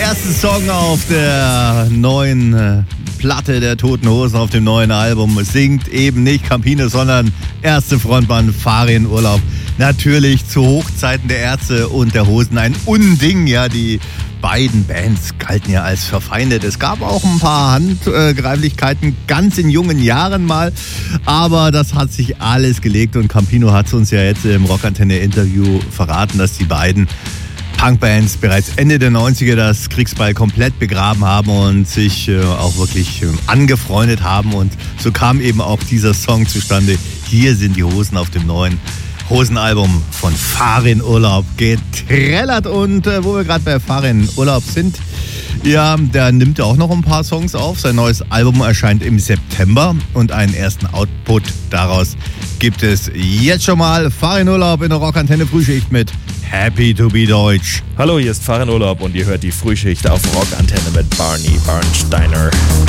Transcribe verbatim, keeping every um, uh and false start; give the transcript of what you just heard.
erste Song auf der neuen äh, Platte der Toten Hosen, auf dem neuen Album. Singt eben nicht Campino, sondern erste Frontmann Farin Urlaub. Natürlich zu Hochzeiten der Ärzte und der Hosen ein Unding. Ja, die beiden Bands galten ja als verfeindet. Es gab auch ein paar Handgreiflichkeiten ganz in jungen Jahren mal, aber das hat sich alles gelegt und Campino hat es uns ja jetzt im Rockantenne-Interview verraten, dass die beiden Punkbands bereits Ende der neunziger das Kriegsbeil komplett begraben haben und sich äh, auch wirklich äh, angefreundet haben. Und so kam eben auch dieser Song zustande. Hier sind die Hosen auf dem neuen Hosenalbum von Farin Urlaub getrellert. Und äh, wo wir gerade bei Farin Urlaub sind, ja, der nimmt ja auch noch ein paar Songs auf. Sein neues Album erscheint im September und einen ersten Output daraus gibt es jetzt schon mal. Farin Urlaub in der Rockantenne Frühschicht mit Happy to be Deutsch. Hallo, hier ist Farin Urlaub und ihr hört die Frühschicht auf Rockantenne mit Barney Bernsteiner.